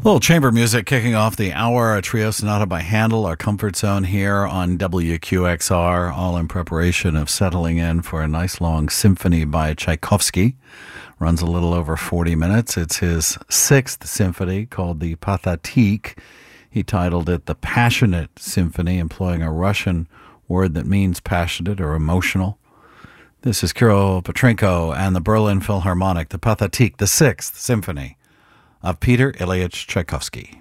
A little chamber music kicking off the hour, a trio sonata by Handel, our comfort zone here on WQXR, all in preparation of settling in for a nice long symphony by Tchaikovsky. Runs a little over 40 minutes. It's his sixth symphony called the Pathétique. He titled it the Passionate Symphony, employing a Russian word that means passionate or emotional. This is Kirill Petrenko and the Berlin Philharmonic, the Pathétique, the sixth symphony of Peter Ilyich Tchaikovsky.